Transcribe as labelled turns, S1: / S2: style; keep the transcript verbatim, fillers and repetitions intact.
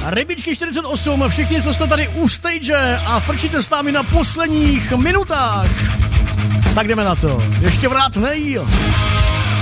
S1: Rybičky čtyřicet osm, všichni, co jste tady u stage a frčíte s námi na posledních minutách. Tak jdeme na to. Ještě vrátnej.